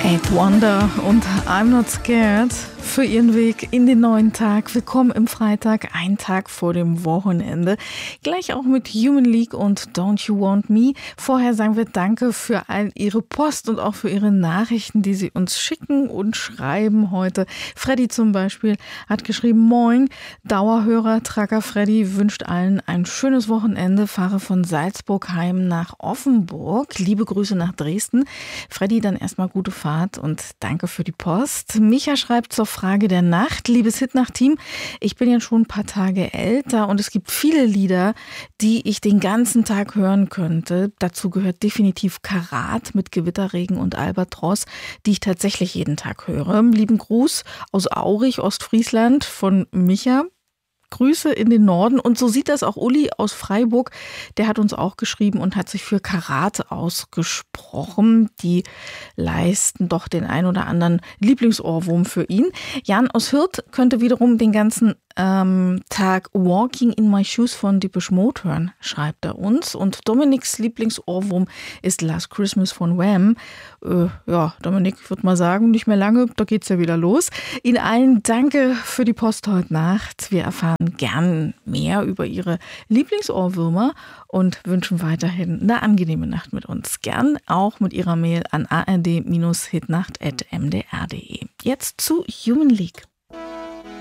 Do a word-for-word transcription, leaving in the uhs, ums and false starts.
Eight Wonder und I'm Not Scared für ihren Weg in den neuen Tag. Willkommen im Freitag, ein Tag vor dem Wochenende. Gleich auch mit Human League und Don't You Want Me. Vorher sagen wir Danke für all Ihre Post und auch für Ihre Nachrichten, die Sie uns schicken und schreiben heute. Freddy zum Beispiel hat geschrieben: Moin, Dauerhörer Tracker Freddy wünscht allen ein schönes Wochenende. Fahre von Salzburg heim nach Offenburg. Liebe Grüße nach Dresden. Freddy, dann erstmal gute Fahrt und danke für die Post. Micha schreibt zur Frage der Nacht: Liebes Hitnacht-Team, ich bin ja schon ein paar Tage älter und es gibt viele Lieder, die ich den ganzen Tag hören könnte. Dazu gehört definitiv Karat mit Gewitterregen und Albatros, die ich tatsächlich jeden Tag höre. Lieben Gruß aus Aurich, Ostfriesland von Micha. Grüße in den Norden. Und so sieht das auch Uli aus Freiburg. Der hat uns auch geschrieben und hat sich für Karat ausgesprochen. Die leisten doch den ein oder anderen Lieblingsohrwurm für ihn. Jan aus Hürth könnte wiederum den ganzen ähm, Tag Walking in My Shoes von Depeche Mode hören, schreibt er uns. Und Dominiks Lieblingsohrwurm ist Last Christmas von Wham. Äh, ja, Dominik, würde mal sagen, nicht mehr lange, da geht's ja wieder los. Ihnen allen danke für die Post heute Nacht. Wir erfahren gern mehr über Ihre Lieblingsohrwürmer und wünschen weiterhin eine angenehme Nacht mit uns. Gern auch mit Ihrer Mail an a r d Bindestrich hitnacht at m d r punkt d e. Jetzt zu Human League.